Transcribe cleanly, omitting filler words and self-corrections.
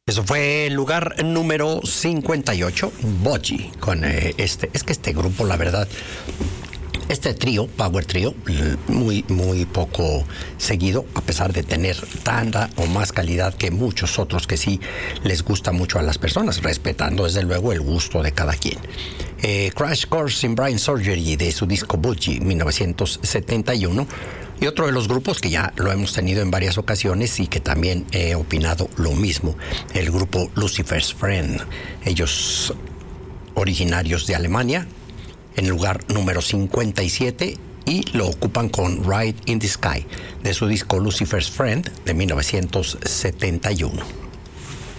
Eso fue el lugar número 58, Budgie, con es que este grupo, la verdad, este trío, Power Trio, muy poco seguido, a pesar de tener tanta o más calidad que muchos otros que sí les gusta mucho a las personas, respetando desde luego el gusto de cada quien. Crash Course in Brain Surgery, de su disco Budgie, 1971. Y otro de los grupos que ya lo hemos tenido en varias ocasiones y que también he opinado lo mismo, el grupo Lucifer's Friend. Ellos originarios de Alemania, en el lugar número 57, y lo ocupan con Ride in the Sky, de su disco Lucifer's Friend de 1971.